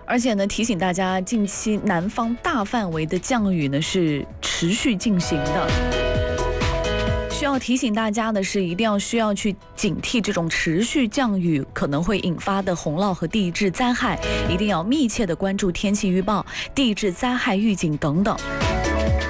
而且呢，提醒大家，近期南方大范围的降雨呢是持续进行的。需要提醒大家的是，一定需要去警惕这种持续降雨可能会引发的洪涝和地质灾害，一定要密切的关注天气预报、地质灾害预警等等。